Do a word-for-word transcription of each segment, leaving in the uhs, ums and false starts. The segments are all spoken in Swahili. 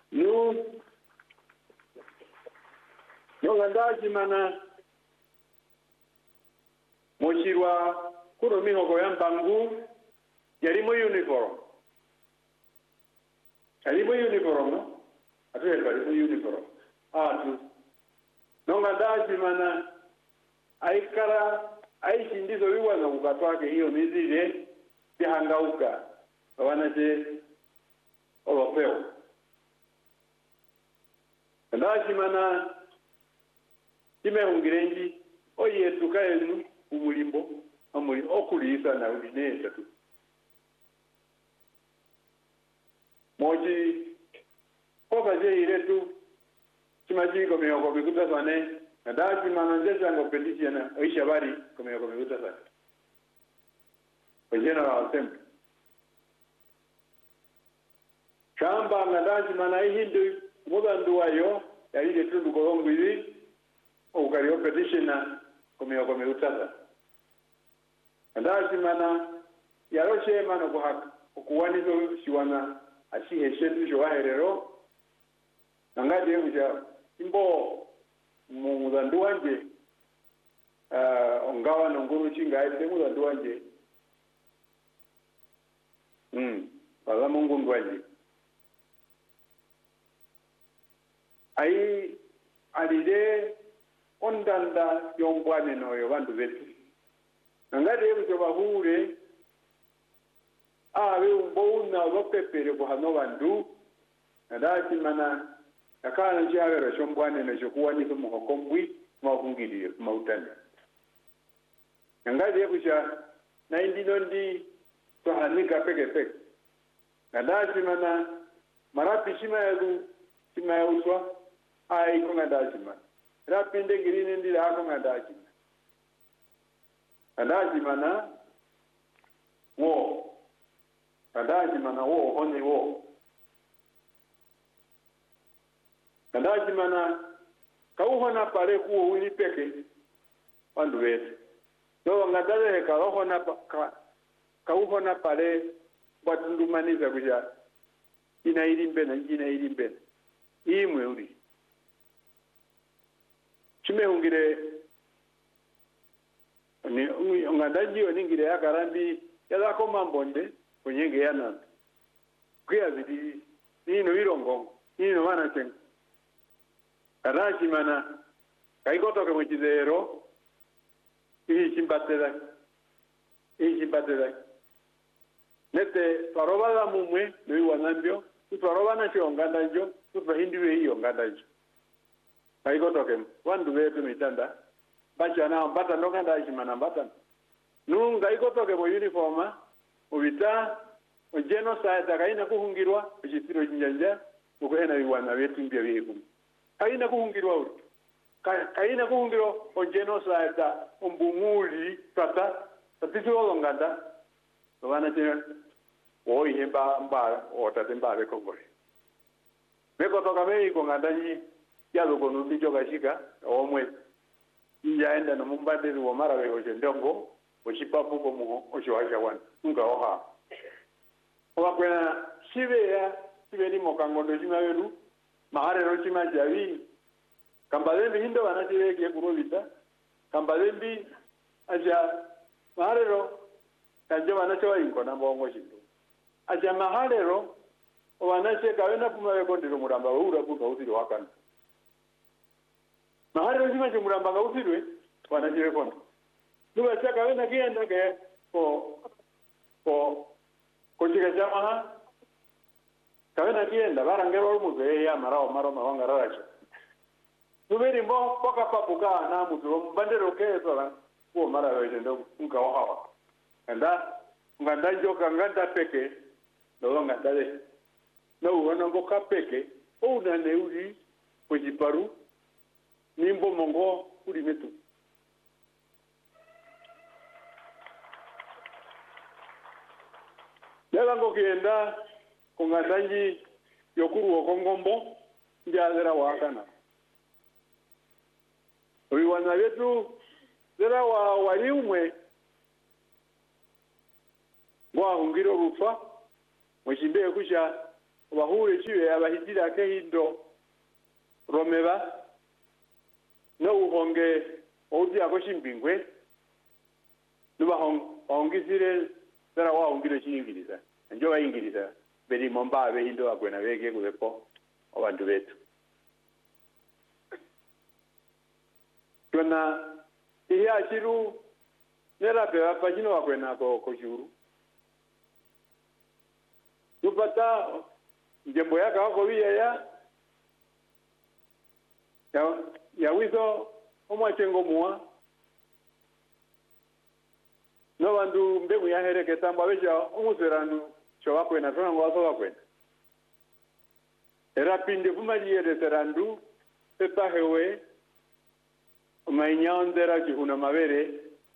nu Yogandaji mana mochirwa kuro mihogo ya mbangu yarimo uniform. Yarimo uniform no? Atuwe yarimo uniform. Atu. Yogandaji mana aikara aishi ndizo wiwa na ukatwake hiyo mizile bihangauka. Wanaje olopeo. Yogandaji mana Time ungirenji oye tukaenu umulimbo amuri okulisa na udineza tu. Moji koka je iretu chimaji ko miyoko bikuta sane nadaji mananje zango petition na oisha bari ko miyoko bikuta sane. Kwa general assembly. Chamba nadaji mana ihindu muda nduwayo yalile tundu kolongo hivi ukariyo petition na kumiyo kumiyo utasa. Andazi mana yaroshe mana kuhaka ukuwanizo shiwana ashihe shetu showaherero nangadi yuja imbo muzandu wanje uh, ongawa nunguru chinga ite muzandu wanje mm, wala mungu ndwanje ai alide ondanda yombwane noyo bantu betu ngade ebyo bahure abe umbona bapepere kuhano bantu ndati mana akana njabero shombwane no shokuwani ko muhokombwi mawungiriye mautani ngade ebyo na indino ndi to hanika peke peke ndati mana marapi shima yagu shima yauswa ai ko ndati mana rapinde girine ndi hako ngadaji ngadaji mana wo ngadaji mana wo honi wo ngadaji mana kauhona pale kuo uli peke wandu wetu so ngadaje kauhona ka kauhona pale batundumaniza kuja ina ilimbe na ina ilimbe imwe uli Chime ungire ni ngadaji oningire yakarambi yalako mambonde kunyenge yana kuya zidi nino irongo nino mana chen karachi mana kaikoto ke mchizero hii chimbatela hii chimbatela nete paroba mumwe no wanambio paroba na chonganda njo tupahindiwe hiyo ngadaji Kaiko toke wandu wetu mitanda bacha na mbata ndonga ndaji manambata nunga iko toke bo uniforma ubita o genocide kaina kuhungirwa ujitiro njanja ukuhena biwana wetu mbya bihu kaina kuhungirwa uri kaina kuhungirwa o genocide ombumuli tata tatiti olonganda wana tena oi hemba mba otatemba be kongore meko toka mei ko ngandanyi yalo kono ndijo kashika omwe yaenda no mumbandiri wa marawe oje ndongo ochipapu ko mu ochiwaja wan nga oha oba kwena sibe ya sibe ni mokangondo jimawelu mahare rochima jawi kambalembi hindo wanatire ke kurobita kambalembi aja mahare ro kanje wanachowa inko na mbongo shindo aja mahare ro wanache kawena pumawe kondiro muramba ura buka usiri wakana mahari rozima chumuramba ngausirwe wanajire kondo nuba chaka wena kienda ke ko ko ko chika chama kawena kienda barangero umuze ya marao maro mawanga racha nuberi mbo poka papuka na muzo mbandero ke sola ko mara weje ndo unga wawa anda nganda joka nganda peke ndo nganda le no uona ngoka peke una neuri kujiparu nimbo mongo uri metu yala ngo kienda kongadanji yokuru okongombo njazera wakana uri wana wetu zera wa waliumwe wa ungiro rufa mwishimbe kusha bahure chiwe abahidira ke hindo romeba no uhonge odi akoshimbingwe nuba hong ongisire sera wa ongire chingiriza njo bayingiriza beri momba be hindo akwena bege kubepo abantu betu tuna iya chiru nera pe apajino akwena ko kojuru nupata njembo yaka wako biya ya ya ya wizo omwachengo muwa no bandu mbegu ya here ketamba beja umuseranu chowa kwena tona ngwaso bakwena era pinde kumajiye de serandu pepa hewe mainyaondera jihuna mabere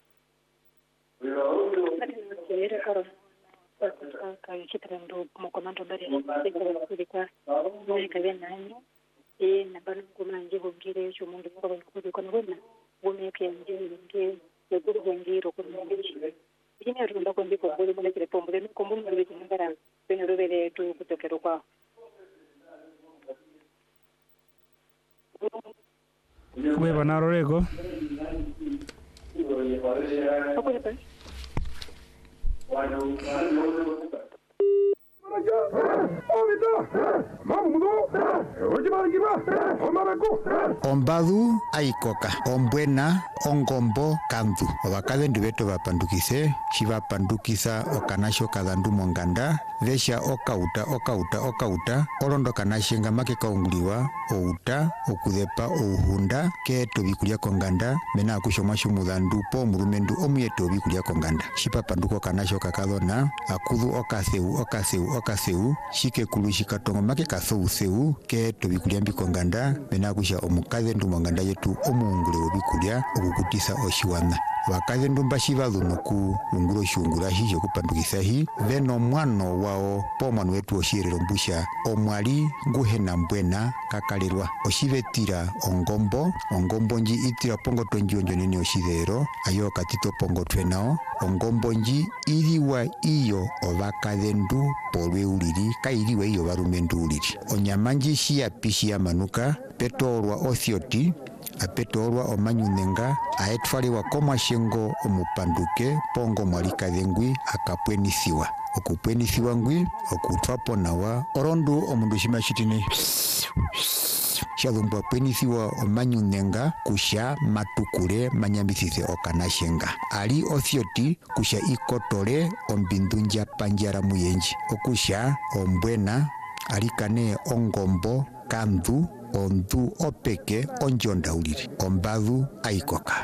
Era caro ka chitrando como comando bari kwa kwa kwa nani e na bana kumanje bugire cyo mundu ko ko ko ngona bone pye nje nge yego ngiro ko nje ine runda ko ndiko bole bole kire pombo ne ko mundu le ngara bene rovere tu kutokero kwa we banaro rego Ombadu aikoka ombwena ongombo kandu obakade ndubeto bapandukise shibapandukisa okanasho kadandu monganda vesha okauta okauta okauta olondo kanashenga make kaunguliwa outa okudepa ouhunda ke tobikulia konganda mena akushomwa shumudandu po murumendu omuye tobikulia konganda shipapanduko kanasho kakadona akudu okaseu okaseu okaseu shike kulu shikatongo make kasouseu ke tobikulia mbikonganda mena akusha omukaze ndu monganda yetu omuungule obikulia okukutisa oshiwana wakaze ndumba shivalunuku unguro shungura hijo kupandukisa hi veno mwano wao po mwanu wetu oshirero mbusha omwali nguhena mbwena kakalirwa oshivetira ongombo ongombo nji itira pongo tonjionjo nini oshidero ayo katito pongo twenao ongombo nji iriwa iyo ovakaze ndu polwe uliri kairiwa iyo varumendu uliri onyamanji shia pishi ya manuka petolwa othioti apetorwa omanyunenga aetwaliwa komashengo omupanduke pongo mwalikadhengwi akapwenisiwa okupwenisiwa ngwi okutwapo nawa orondu omundu shimashitine shalumbwa pwenisiwa omanyunenga kusha matukule manyambisise okanashenga ali othioti kusha ikotole ombindu njapa muyenji okusha ombwena alikane ongombo kandu ondu opeke onjonda uliri ombadu aikoka